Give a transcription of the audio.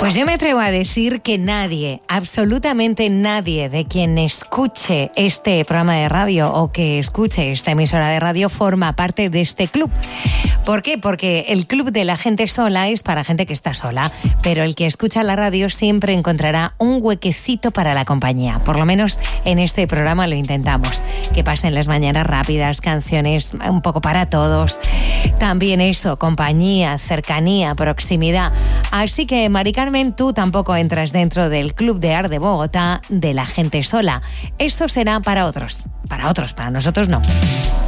Pues yo me atrevo a decir que nadie, absolutamente nadie de quien escuche este programa de radio o que escuche esta emisora de radio forma parte de este club. ¿Por qué? Porque el club de la gente sola es para gente que está sola, pero el que escucha la radio siempre encontrará un huequecito para la compañía. Por lo menos en este programa lo intentamos. Que pasen las mañanas rápidas, canciones un poco para todos. También eso, compañía, cercanía, proximidad. Así que, Mari Carmen, tú tampoco entras dentro del Club de Art de Bogotá de la gente sola. Esto será para otros, para nosotros no.